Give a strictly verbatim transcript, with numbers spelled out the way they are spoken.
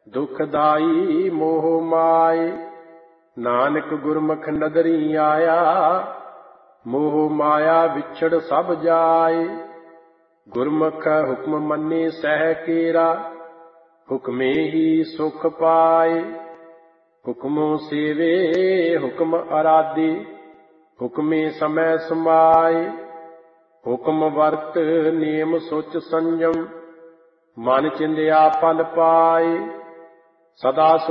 ਦੁਖਦਾਈ ਮੋਹ ਮਾਏ। ਨਾਨਕ ਗੁਰਮੁਖ ਨਦਰੀ ਆਇਆ, ਮੋਹ ਮਾਇਆ ਵਿਛੜ ਸਭ ਜਾਏ। ਗੁਰਮੁਖ ਹੁਕਮ ਮੰਨੇ ਸਹਿ ਕੇਰਾ, ਹੁਕਮੇ ਹੀ ਸੁਖ ਪਾਏ। ਹੁਕਮੋ ਸੇਵੇ ਹੁਕਮ ਅਰਾਧੇ, ਹੁਕਮੇ ਸਮੈ ਸਮਾਏ। ਹੁਕਮ ਵਰਤ ਨੇਮ ਸੁਚ ਸੰਜਮ, ਮਨ ਚਿੰਦਿਆ ਫਲ ਪਾਏ। ਸਦਾ